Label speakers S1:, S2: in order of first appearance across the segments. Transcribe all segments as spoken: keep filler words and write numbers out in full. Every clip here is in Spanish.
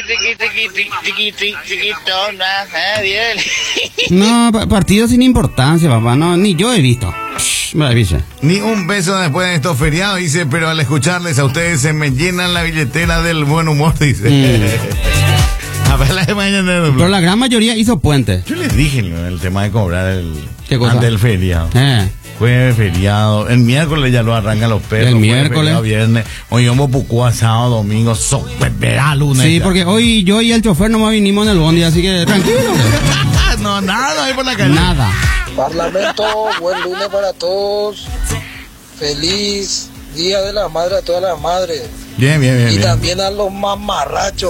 S1: chiqui, chiqui, chiqui, chiqui, chiquito, nada, bien.
S2: No, pa- partido sin importancia, papá. No, ni yo he visto. Shh, me avisa.
S3: Ni un peso después de estos feriados, dice, pero al escucharles a ustedes se me llenan la billetera del buen humor, dice.
S2: Mm.
S3: A ver, la de mañana.
S2: Pero la gran mayoría hizo puente.
S3: Yo les dije ¿no? el tema de cobrar el
S2: ¿Qué cosa?
S3: antes del feriado.
S2: Eh.
S3: Jueves, feriado. El miércoles ya lo arrancan los perros.
S2: El
S3: jueves,
S2: miércoles.
S3: feriado, viernes. Hoy vamos Pucúa, sábado, domingo, sopepera, lunes.
S2: Sí,
S3: ya.
S2: porque hoy yo y el chofer nomás vinimos en el bondi, así que tranquilo.
S3: No, nada ahí por la calle.
S2: Nada.
S4: Parlamento, buen lunes para todos. Feliz Día de la Madre a todas las madres.
S3: Bien, bien, bien.
S4: Y
S3: bien.
S4: también a los mamarrachos.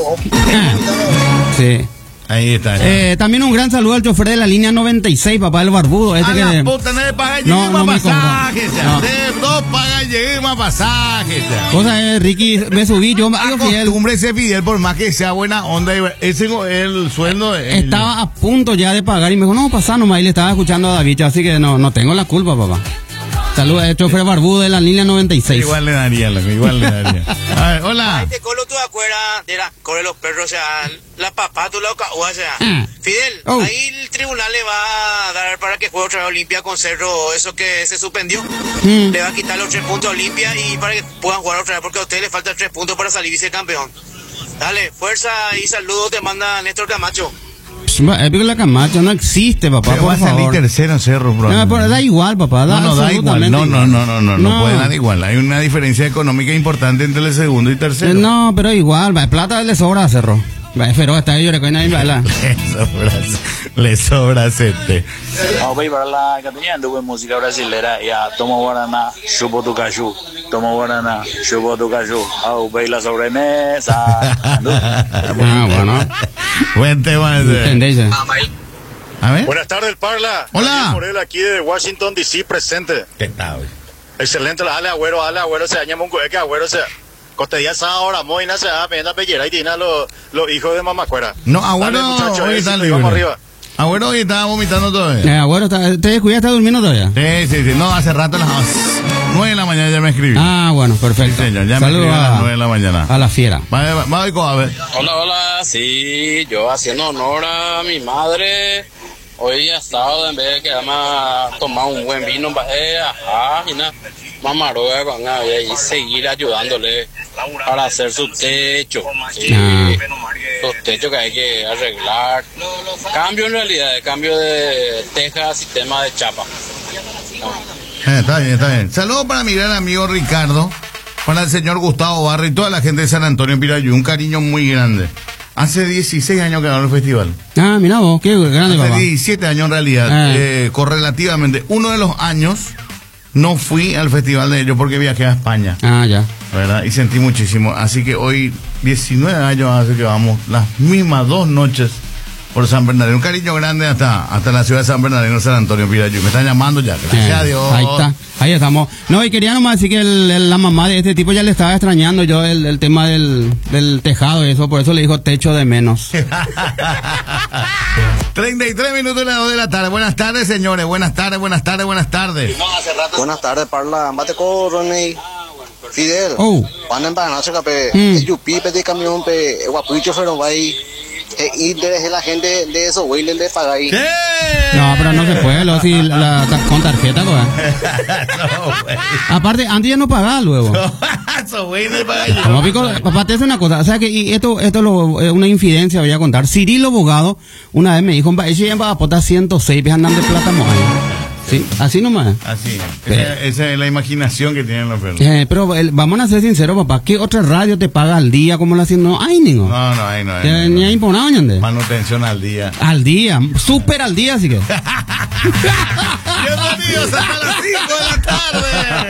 S2: Sí.
S3: Ahí está.
S2: Eh, también un gran saludo al chofer de la línea noventa y seis, papá, el barbudo. Este
S3: a
S2: que
S3: la puta, no le paga
S2: No,
S3: llegué
S2: no
S3: más
S2: me
S3: pasajes.
S2: compró.
S3: ya.
S2: No.
S3: De dos pagan llegué más pasajes. ya.
S2: cosa es, Ricky, me subí, yo me digo Fidel,
S3: Acostúmbrese, Fidel, por más que sea buena onda. Ese es el sueldo. de-
S2: estaba a punto ya de pagar y me dijo, no, pasá nomás, y le estaba escuchando a David, así que no, no tengo la culpa, papá. Saludos al chofer barbudo de la línea noventa y seis.
S3: Igual le daría, loco, igual le daría. A ver, hola.
S1: Ay, te colo tú de acuerdas de la corre los perros, o sea, la papá, tú la oca- o sea.
S2: Ah.
S1: Fidel,
S2: Oh.
S1: ahí el tribunal le va a dar para que juegue otra vez Olimpia con Cerro, eso que se suspendió.
S2: Mm.
S1: Le va a quitar los tres puntos a Olimpia y para que puedan jugar otra vez, porque a ustedes les faltan tres puntos para salir vicecampeón. Dale, fuerza y saludos te manda Néstor Camacho.
S2: Es que la Camacho no existe, papá,
S3: Pero va
S2: por
S3: a salir
S2: favor.
S3: tercero Cerro, bro.
S2: No, pero da igual, papá, da
S3: No, no da igual.
S2: absolutamente
S3: No, no, no, no, no, no,
S2: No.
S3: puede dar igual. Hay una diferencia económica importante entre el segundo y tercero.
S2: Eh, No, pero igual, va, plata le sobra a Cerro. Va, pero está ahí, que nadie baila.
S3: Le sobra, le sobra sete.
S5: Vamos a ir para la Cataluña, de música brasilera. Ya, toma guaraná, chupo tu cachú. Toma guaraná, chupo tu cachú. Vamos a ir la sobremesa.
S2: Ah, bueno.
S3: Buen tema ese.
S2: ¿Entendéis?
S3: A ver.
S6: Buenas tardes, Parla.
S3: Hola.
S6: Daniel Morel, aquí de Washington, D C, presente.
S3: ¿Qué tal?
S6: Excelente, la ale agüero, ale agüero, se daña un que agüero, se. Costedía esa hora, moina, se da pena pellera y tiene a los, los hijos de mamacuera.
S3: No, abuelo,
S6: Dale, muchachos,
S3: hoy
S6: éxito,
S3: está
S6: y vamos
S3: libre.
S6: arriba.
S3: Abuelo hoy estaba vomitando todavía.
S2: Eh, abuelo, está- ¿te descuidas? ¿Está durmiendo todavía?
S3: Sí, sí, sí. No, hace rato a las nueve de la mañana ya me escribió.
S2: Ah, bueno, perfecto.
S3: Sí, señor, ya me
S2: Saludos
S3: escribió a las
S2: a,
S3: nueve de la mañana.
S2: a la fiera.
S3: Va, va, va, va, a ver.
S7: Hola, hola, sí, yo haciendo honor a mi madre. Hoy día sábado, en vez de quedarme a tomar un buen vino, bajé, ajá, y nada, mamaroga con ella y seguir ayudándole para hacer su techo. Sí,
S2: Ah.
S7: los techos que hay que arreglar. Cambio en realidad, cambio de teja a sistema de chapa.
S3: Eh, está bien, está bien. Saludos para mi gran amigo Ricardo, para el señor Gustavo Barrio y toda la gente de San Antonio Pirayú. Un cariño muy grande. Hace dieciséis años que ganó el festival.
S2: Ah, mira vos, qué grande,
S3: Hace
S2: papá.
S3: diecisiete años en realidad,
S2: Ah.
S3: eh, correlativamente. Uno de los años no fui al festival de ellos porque viajé a España,
S2: Ah, ya.
S3: ¿verdad? Y sentí muchísimo. Así que hoy, diecinueve años hace que vamos las mismas dos noches por San Bernardino. Un cariño grande hasta, hasta la ciudad de San Bernardino, San Antonio Pirayú. Me están llamando ya, gracias
S2: Eh,
S3: a Dios.
S2: Ahí está, ahí estamos. No, y quería nomás decir que el- el- la mamá de este tipo ya le estaba extrañando yo el, el tema del, del tejado y eso, por eso le dijo techo de menos.
S3: treinta y tres minutos de las dos de la tarde. Buenas tardes, señores. Buenas tardes, buenas tardes, buenas tardes.
S4: Buenas tardes, Parla. Mate con Ronnie. Fidel.
S2: Oh.
S4: Van a empanarse, cape.
S2: Mm.
S4: El yupi, pe de camión, pe. El guapucho, pero va ahí. Y de la gente de eso, güey, le paga ahí.
S3: ¿Qué?
S2: No, pero no se puede, lo, si la, ta- con tarjeta, pues.
S3: No, güey.
S2: Aparte, antes ya no pagaba luego.
S3: Eso, güey, no paga yo.
S2: Como pico, papá, te hace una cosa, o sea que y esto esto lo, es una infidencia, voy a contar. Cirilo Bogado una vez me dijo, ese ya va a potar ciento seis, pues andan de plata moja. Sí, así nomás.
S3: Así, esa, esa es la imaginación que tienen los perros.
S2: Eh, pero el- vamos a ser sinceros, papá, ¿qué otra radio te paga al día como lo hacen? No hay ninguno.
S3: No, no, ahí no hay.
S2: Que
S3: no,
S2: Ni
S3: no.
S2: hay imponado, ñande.
S3: Manutención al día.
S2: Al día, súper al día, así que.
S3: Bienvenidos hasta las cinco de la tarde.